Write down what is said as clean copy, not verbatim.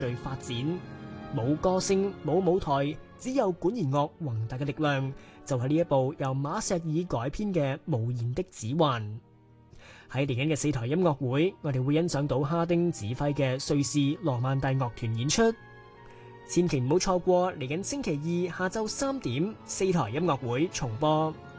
序發展。冇歌聲，冇舞台，只有管弦樂宏大嘅力量，就係呢一部由馬錫爾改編嘅《無言的指環》。喺嚟緊嘅4台音樂會，我哋會欣賞到哈丁指揮嘅瑞士羅曼蒂樂團演出，千祈唔好錯過嚟緊星期二下晝3點4台音樂會重播。